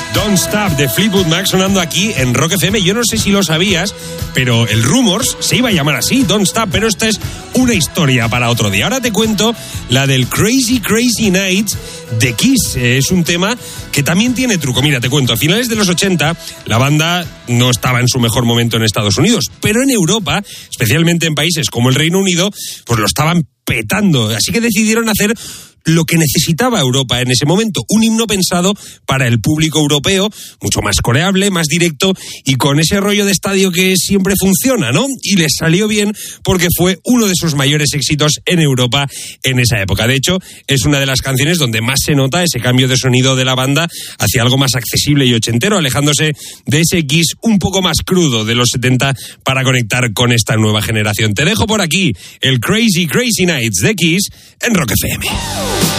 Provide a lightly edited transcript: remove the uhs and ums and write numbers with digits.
Don't Stop de Fleetwood Mac sonando aquí en Rock FM. Yo no sé si lo sabías, pero el Rumours se iba a llamar así, Don't Stop, pero esta es una historia para otro día. Ahora te cuento la del Crazy Crazy Night de Kiss. Es un tema que también tiene truco. Mira, te cuento, a finales de los 80 la banda no estaba en su mejor momento en Estados Unidos, pero en Europa, especialmente en países como el Reino Unido, pues lo estaban petando. Así que decidieron hacer lo que necesitaba Europa en ese momento, un himno pensado para el público europeo, mucho más coreable, más directo y con ese rollo de estadio que siempre funciona, ¿no? Y les salió bien porque fue uno de sus mayores éxitos en Europa en esa época. De hecho, es una de las canciones donde más se nota ese cambio de sonido de la banda hacia algo más accesible y ochentero, alejándose de ese Kiss un poco más crudo de los 70 para conectar con esta nueva generación. Te dejo por aquí el Crazy Crazy Nights de Kiss en Rock FM.